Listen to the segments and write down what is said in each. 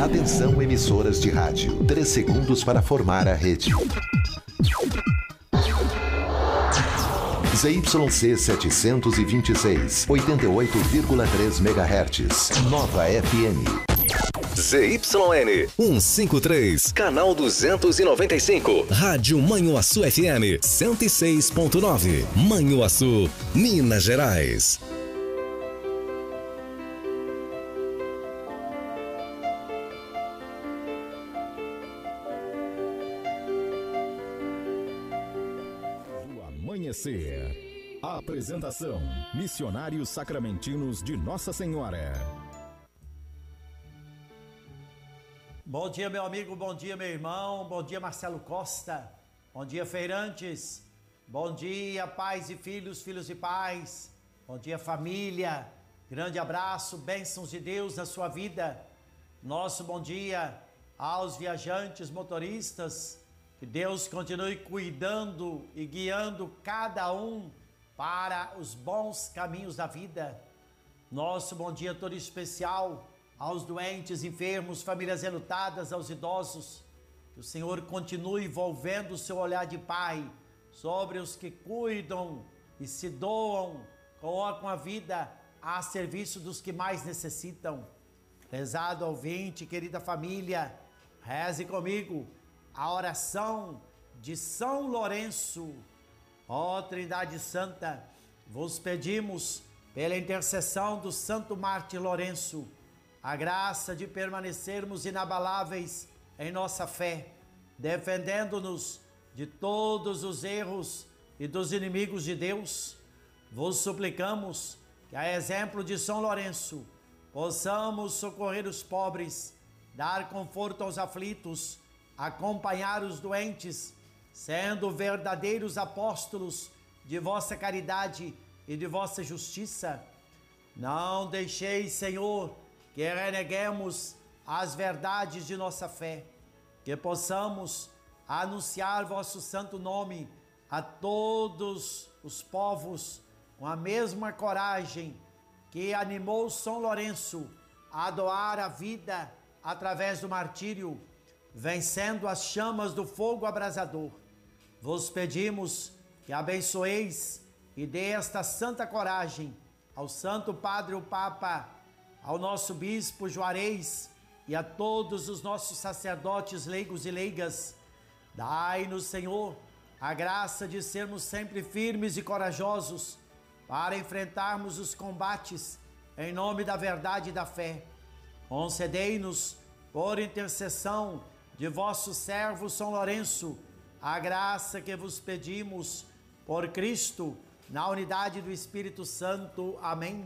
Atenção, emissoras de rádio. 3 segundos para formar a rede. ZYC 726, 88,3 MHz. Nova FM. ZYN 153, canal 295. Rádio Manhuaçu FM 106.9. Manhuaçu, Minas Gerais. Amanhecer. Apresentação: Missionários Sacramentinos de Nossa Senhora. Bom dia, meu amigo, bom dia, meu irmão, bom dia, Marcelo Costa, bom dia, feirantes, bom dia, pais e filhos, filhos e pais, bom dia, família, grande abraço, bênçãos de Deus na sua vida, nosso bom dia aos viajantes, motoristas, que Deus continue cuidando e guiando cada um para os bons caminhos da vida, nosso bom dia todo especial aos doentes, enfermos, famílias enlutadas, aos idosos, que o Senhor continue envolvendo o seu olhar de Pai sobre os que cuidam e se doam, colocam a vida a serviço dos que mais necessitam. Prezado ouvinte, querida família, reze comigo a oração de São Lourenço. Ó Trindade Santa, vos pedimos, pela intercessão do Santo Mártir Lourenço, a graça de permanecermos inabaláveis em nossa fé, defendendo-nos de todos os erros e dos inimigos de Deus. Vos suplicamos que, a exemplo de São Lourenço, possamos socorrer os pobres, dar conforto aos aflitos, acompanhar os doentes, sendo verdadeiros apóstolos de vossa caridade e de vossa justiça. Não deixeis, Senhor, que reneguemos as verdades de nossa fé, que possamos anunciar vosso santo nome a todos os povos com a mesma coragem que animou São Lourenço a doar a vida através do martírio, vencendo as chamas do fogo abrasador. Vos pedimos que abençoeis e dê esta santa coragem ao Santo Padre o Papa, ao nosso Bispo Juarez e a todos os nossos sacerdotes leigos e leigas. Dai-nos, Senhor, a graça de sermos sempre firmes e corajosos para enfrentarmos os combates em nome da verdade e da fé. Concedei-nos, por intercessão de vosso servo São Lourenço, a graça que vos pedimos por Cristo, na unidade do Espírito Santo. Amém.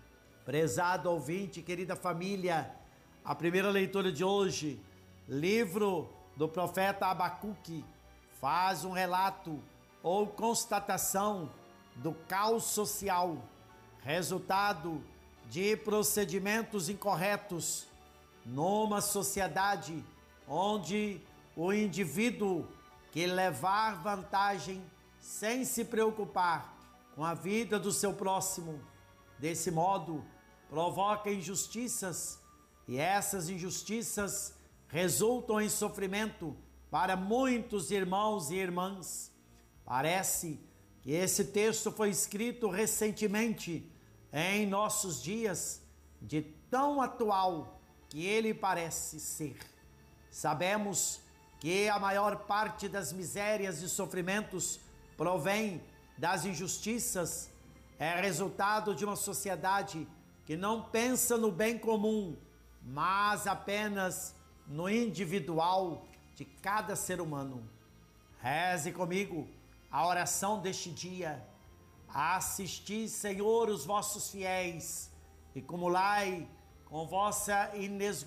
Prezado ouvinte, querida família, a primeira leitura de hoje, livro do profeta Abacuque, faz um relato ou constatação do caos social, resultado de procedimentos incorretos numa sociedade onde o indivíduo que levar vantagem sem se preocupar com a vida do seu próximo, desse modo, provoca injustiças, e essas injustiças resultam em sofrimento para muitos irmãos e irmãs. Parece que esse texto foi escrito recentemente em nossos dias, de tão atual que ele parece ser. Sabemos que a maior parte das misérias e sofrimentos provém das injustiças, é resultado de uma sociedade que não pensa no bem comum, mas apenas no individual de cada ser humano. Reze comigo a oração deste dia. Assisti, Senhor, os vossos fiéis e cumulai com vossa inesgotável